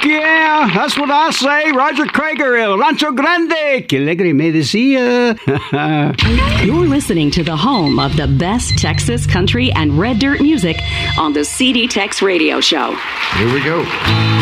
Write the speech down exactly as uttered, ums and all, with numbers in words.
yeah, that's what I say. Roger Krager, El Rancho Grande, que alegre me decía. You're listening to the home of the best Texas country and red dirt music on the C D Tex Radio Show. Here we go.